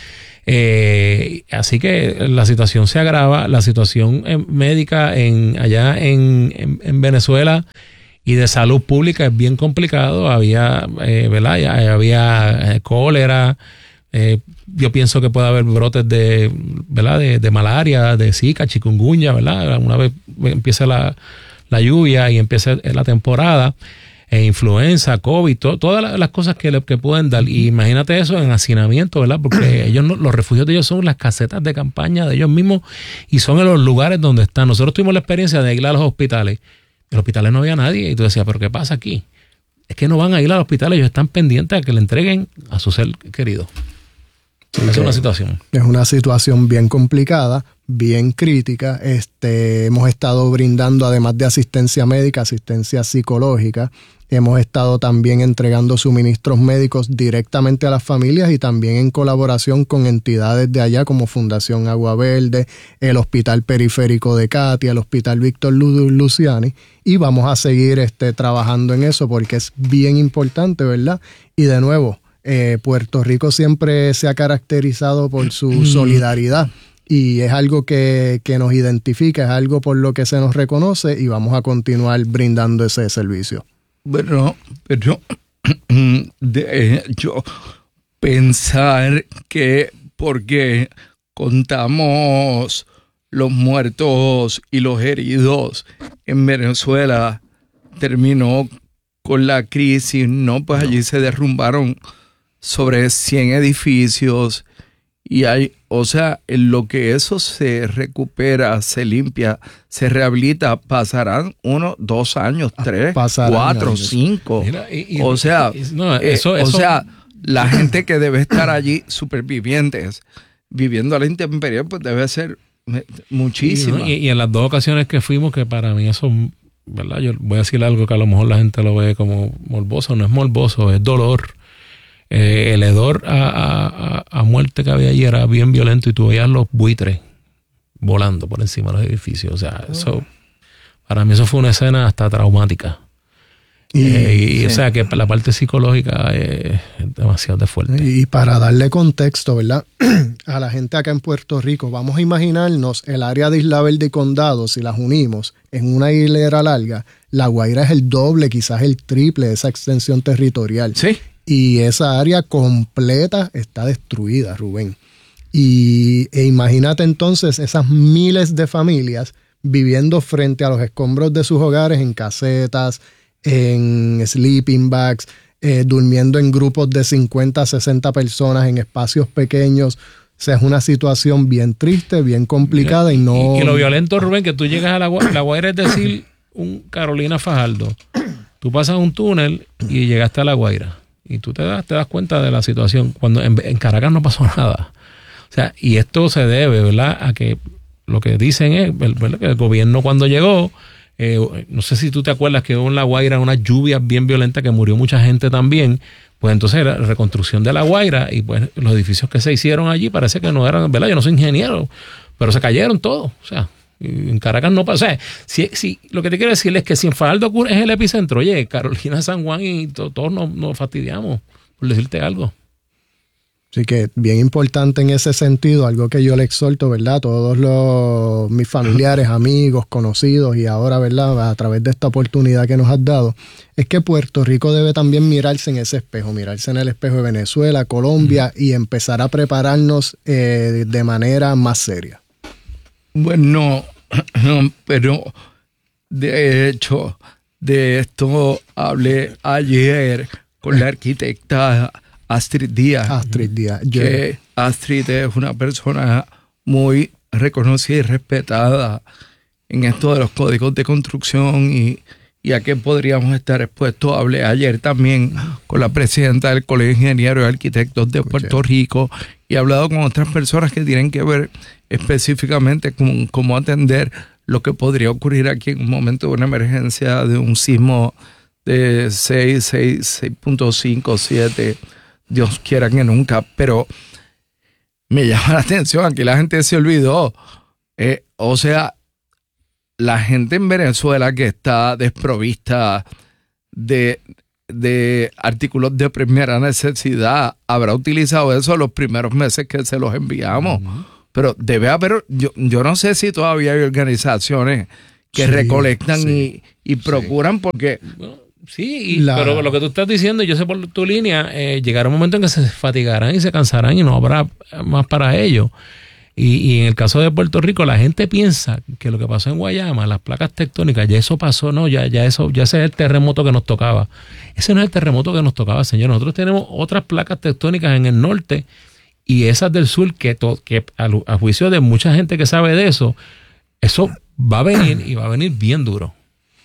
Así que la situación se agrava, la situación médica allá en Venezuela y de salud pública es bien complicado. Había, ¿verdad? Había cólera. Yo pienso que puede haber brotes ¿verdad? De malaria, de Zika, chikungunya, ¿verdad? Una vez empieza la lluvia y empieza la temporada, influenza, COVID, todas las cosas que pueden dar. Y imagínate eso en hacinamiento, ¿verdad? Porque ellos los refugios de ellos son las casetas de campaña de ellos mismos y son en los lugares donde están. Nosotros tuvimos la experiencia de ir a los hospitales. En los hospitales no había nadie y tú decías, ¿pero qué pasa aquí? Es que no van a ir a los hospitales, ellos están pendientes a que le entreguen a su ser querido. Es una situación. Es una situación bien complicada, bien crítica. Hemos estado brindando, además de asistencia médica, asistencia psicológica. Hemos estado también entregando suministros médicos directamente a las familias y también en colaboración con entidades de allá como Fundación Agua Verde, el Hospital Periférico de Katia, el Hospital Víctor Luciani. Y vamos a seguir trabajando en eso porque es bien importante, ¿verdad? Y de nuevo, Puerto Rico siempre se ha caracterizado por su solidaridad y es algo que nos identifica, es algo por lo que se nos reconoce y vamos a continuar brindando ese servicio. Bueno, pero de hecho, pensar que porque contamos los muertos y los heridos en Venezuela terminó con la crisis, ¿no? Pues allí se derrumbaron sobre 100 edificios y hay, o sea, en lo que eso se recupera, se limpia, se rehabilita, pasarán 1, 2 años, 3, 4, 5. Mira, o sea, o sea, la gente que debe estar allí, supervivientes, viviendo a la intemperie, pues debe ser muchísima. Y en las 2 ocasiones que fuimos, que para mí eso, ¿verdad? Yo voy a decir algo que a lo mejor la gente lo ve como morboso, no es morboso, es dolor. El hedor a muerte que había allí era bien violento y tú veías los buitres volando por encima de los edificios. O sea, eso, para mí eso fue una escena hasta traumática. Sí. O sea, que la parte psicológica es demasiado fuerte. Y para darle contexto, ¿verdad? A la gente acá en Puerto Rico, vamos a imaginarnos el área de Isla Verde y Condado, si las unimos en una hilera larga, La Guaira es el doble, quizás el triple de esa extensión territorial. Sí. Y esa área completa está destruida, Rubén. E imagínate entonces esas miles de familias viviendo frente a los escombros de sus hogares en casetas, en sleeping bags, durmiendo en grupos de 50, 60 personas en espacios pequeños. O sea, es una situación bien triste, bien complicada y no... Y lo violento, Rubén, que tú llegas a La Guaira, es decir, un Carolina Fajardo. Tú pasas un túnel y llegaste a La Guaira. Y tú te das cuenta de la situación. Cuando en Caracas no pasó nada. O sea, y esto se debe, ¿verdad?, a que lo que dicen es, ¿verdad?, que el gobierno cuando llegó, no sé si tú te acuerdas que hubo en La Guaira una lluvia bien violenta que murió mucha gente también. Pues entonces la reconstrucción de La Guaira y pues los edificios que se hicieron allí parece que no eran, ¿verdad? Yo no soy ingeniero, pero se cayeron todos. O sea, en Caracas no pasa. O sea, si lo que te quiero decir es que si en Fajardo es el epicentro, oye, Carolina, San Juan y todos nos fastidiamos, por decirte algo. Así que bien importante en ese sentido, algo que yo le exhorto, ¿verdad? Todos mis familiares, amigos, conocidos y ahora, ¿verdad?, a través de esta oportunidad que nos has dado, es que Puerto Rico debe también mirarse en ese espejo, mirarse en el espejo de Venezuela, Colombia y empezar a prepararnos de manera más seria. Bueno, pero de hecho, de esto hablé ayer con la arquitecta Astrid Díaz. Que Astrid es una persona muy reconocida y respetada en esto de los códigos de construcción y a qué podríamos estar expuestos. Hablé ayer también con la presidenta del Colegio de Ingenieros y Arquitectos de Puerto Rico y he hablado con otras personas que tienen que ver específicamente con cómo atender lo que podría ocurrir aquí en un momento de una emergencia de un sismo de 6.5, 7, Dios quiera que nunca, pero me llama la atención, aquí la gente se olvidó. O sea, la gente en Venezuela que está desprovista de artículos de primera necesidad habrá utilizado eso los primeros meses que se los enviamos. Pero debe haber, yo no sé si todavía hay organizaciones que recolectan y procuran, porque... Sí, pero lo que tú estás diciendo, yo sé por tu línea, llegará un momento en que se fatigarán y se cansarán y no habrá más para ellos. Y en el caso de Puerto Rico, la gente piensa que lo que pasó en Guayama, las placas tectónicas, ya eso pasó, no, ya ese es el terremoto que nos tocaba. Ese no es el terremoto que nos tocaba, señor. Nosotros tenemos otras placas tectónicas en el norte y esas del sur que a juicio de mucha gente que sabe de eso va a venir y va a venir bien duro.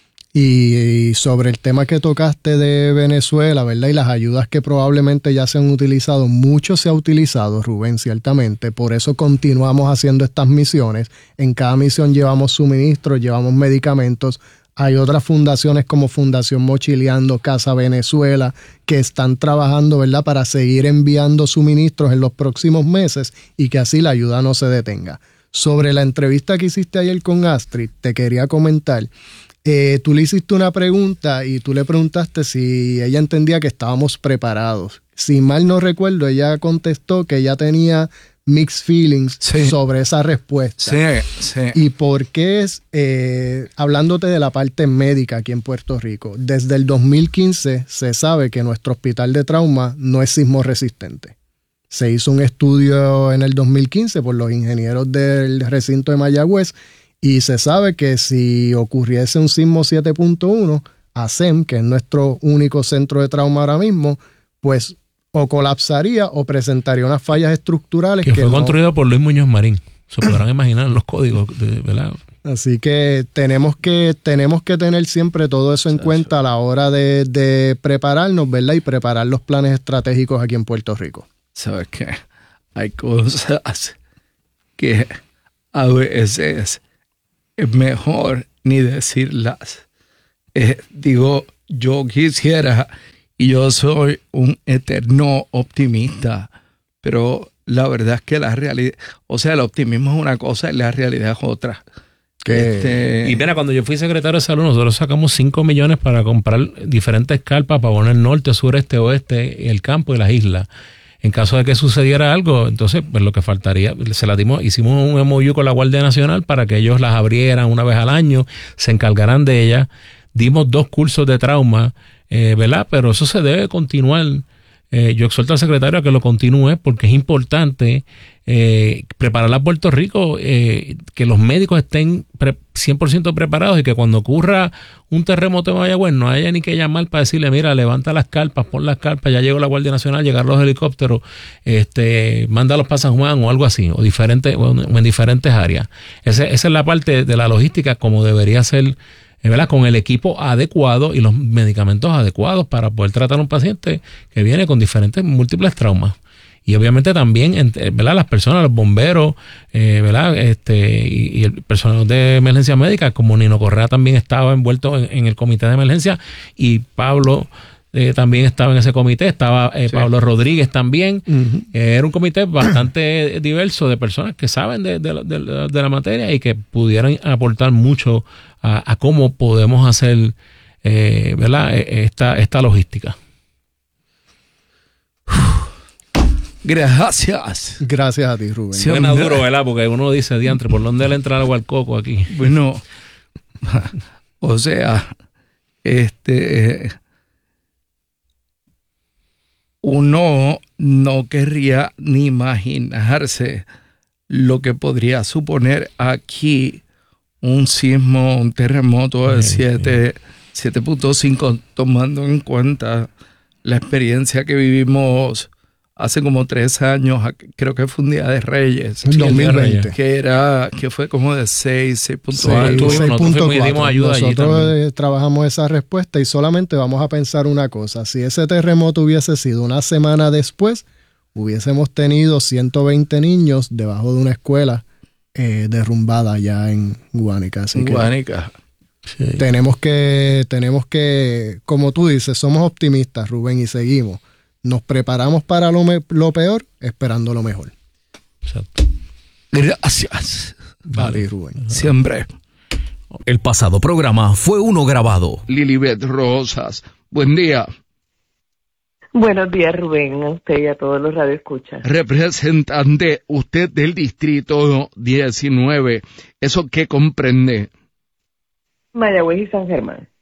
Y sobre el tema que tocaste de Venezuela, ¿verdad? Y las ayudas que probablemente ya se han utilizado, mucho se ha utilizado, Rubén, ciertamente. Por eso continuamos haciendo estas misiones. En cada misión llevamos suministros, llevamos medicamentos. Hay otras fundaciones como Fundación Mochileando, Casa Venezuela, que están trabajando, ¿verdad?, para seguir enviando suministros en los próximos meses y que así la ayuda no se detenga. Sobre la entrevista que hiciste ayer con Astrid, te quería comentar. Tú le hiciste una pregunta y tú le preguntaste si ella entendía que estábamos preparados. Si mal no recuerdo, ella contestó que ella tenía mixed feelings sobre esa respuesta. Sí. ¿Y por qué es, hablándote de la parte médica aquí en Puerto Rico, desde el 2015 se sabe que nuestro hospital de trauma no es sismo resistente? Se hizo un estudio en el 2015 por los ingenieros del recinto de Mayagüez y se sabe que si ocurriese un sismo 7.1, ASEM, que es nuestro único centro de trauma ahora mismo, pues o colapsaría o presentaría unas fallas estructurales. Que fue construido por Luis Muñoz Marín. Se podrán imaginar los códigos, ¿verdad? Así que tenemos que tener siempre todo eso en cuenta a la hora de prepararnos, ¿verdad? Y preparar los planes estratégicos aquí en Puerto Rico. ¿Sabes qué? Hay cosas que a veces es mejor ni decirlas. Digo, yo quisiera, y yo soy un eterno optimista, pero la verdad es que la realidad, o sea, el optimismo es una cosa y la realidad es otra. Y mira, cuando yo fui secretario de salud, nosotros sacamos 5 millones para comprar diferentes carpas para poner norte, sureste, oeste, el campo y las islas. En caso de que sucediera algo, entonces pues lo que faltaría, hicimos un MOU con la Guardia Nacional para que ellos las abrieran una vez al año, se encargarán de ellas. Dimos 2 cursos de trauma, ¿verdad? Pero eso se debe continuar. Yo exhorto al secretario a que lo continúe porque es importante preparar a Puerto Rico, que los médicos estén 100% preparados y que cuando ocurra un terremoto en Mayagüez no haya ni que llamar para decirle, mira, levanta las carpas, pon las carpas, ya llegó la Guardia Nacional, llegaron los helicópteros, mándalos para San Juan o algo así, o en diferentes áreas. Esa es la parte de la logística como debería ser, ¿verdad? Con el equipo adecuado y los medicamentos adecuados para poder tratar a un paciente que viene con múltiples traumas. Y obviamente también, ¿verdad?, las personas, los bomberos, ¿verdad?, y el personal de emergencia médica, como Nino Correa también estaba envuelto en el comité de emergencia, y Pablo también estaba en ese comité, estaba Pablo Rodríguez también. Era un comité bastante diverso de personas que saben de la materia y que pudieran aportar mucho a cómo podemos hacer, ¿verdad?, esta logística. Gracias. Gracias a ti, Rubén. Suena duro, ¿verdad? Porque uno dice, diantre, ¿por dónde le entra el agua al coco aquí? Bueno, o sea, uno no querría ni imaginarse lo que podría suponer aquí un sismo, un terremoto de 7.5, tomando en cuenta la experiencia que vivimos hace como 3 años, creo que fue un Día de Reyes. 2020. Que fue como de 6.4. 6.4. Nosotros trabajamos esa respuesta y solamente vamos a pensar una cosa. Si ese terremoto hubiese sido una semana después, hubiésemos tenido 120 niños debajo de una escuela derrumbada allá en Guánica. Así que Guánica. Sí. Tenemos que, como tú dices, somos optimistas, Rubén, y seguimos. Nos preparamos para lo peor, esperando lo mejor. Exacto. Gracias. Vale, Rubén. Siempre. El pasado programa fue uno grabado. Lilibet Rosas, buen día. Buenos días, Rubén, a usted y a todos los radioescuchas. Representante, usted del distrito 19, ¿eso qué comprende? Mayagüez y San Germán.